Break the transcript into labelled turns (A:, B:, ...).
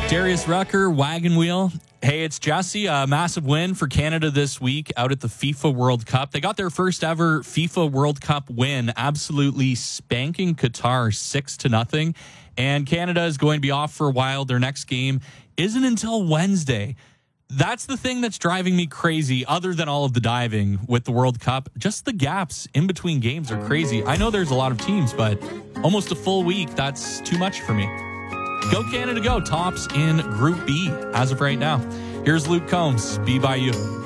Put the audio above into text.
A: Darius Rucker, Wagon Wheel. Hey, it's Jesse. A massive win for Canada this week out at the FIFA World Cup. They got their first ever FIFA World Cup win, absolutely spanking Qatar 6-0. And Canada is going to be off for a while. Their next game isn't until Wednesday. That's the thing that's driving me crazy, other than all of the diving with the World Cup. Just the gaps in between games are crazy. I know there's a lot of teams, but almost a full week, that's too much for me. Go Canada, go. Tops in Group B as of right now. Here's Luke Combs, Be By You.